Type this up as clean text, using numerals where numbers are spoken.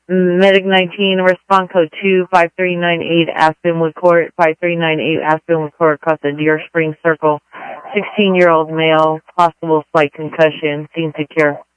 Medic 19, respond code 2, 5398 Aspenwood Court, 5398 Aspenwood Court, across the Deer Spring Circle. 16-year-old male, possible slight concussion, scene secure.